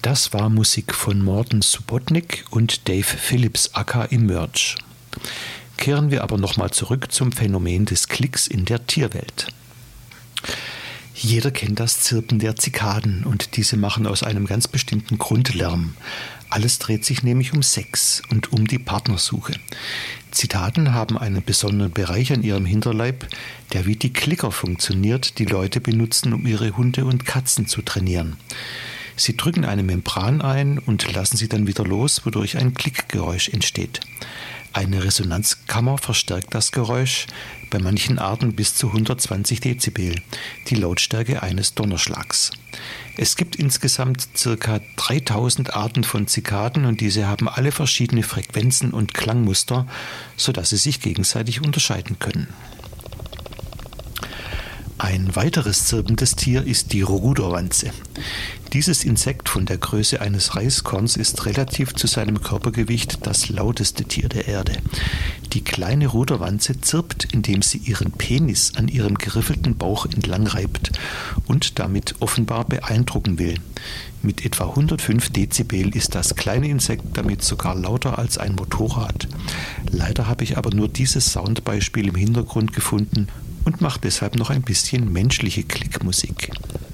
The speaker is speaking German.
Das war Musik von Morten Subotnick und Dave Phillips aka Emerge. Kehren wir aber nochmal zurück zum Phänomen des Klicks in der Tierwelt. Jeder kennt das Zirpen der Zikaden und diese machen aus einem ganz bestimmten Grund Lärm. Alles dreht sich nämlich um Sex und um die Partnersuche. Zikaden haben einen besonderen Bereich an ihrem Hinterleib, der wie die Klicker funktioniert, die Leute benutzen, um ihre Hunde und Katzen zu trainieren. Sie drücken eine Membran ein und lassen sie dann wieder los, wodurch ein Klickgeräusch entsteht. Eine Resonanzkammer verstärkt das Geräusch, bei manchen Arten bis zu 120 Dezibel, die Lautstärke eines Donnerschlags. Es gibt insgesamt ca. 3000 Arten von Zikaden und diese haben alle verschiedene Frequenzen und Klangmuster, sodass sie sich gegenseitig unterscheiden können. Ein weiteres zirpendes Tier ist die Ruderwanze. Dieses Insekt von der Größe eines Reiskorns ist relativ zu seinem Körpergewicht das lauteste Tier der Erde. Die kleine Ruderwanze zirpt, indem sie ihren Penis an ihrem geriffelten Bauch entlang reibt und damit offenbar beeindrucken will. Mit etwa 105 Dezibel ist das kleine Insekt damit sogar lauter als ein Motorrad. Leider habe ich aber nur dieses Soundbeispiel im Hintergrund gefunden und mache deshalb noch ein bisschen menschliche Klickmusik.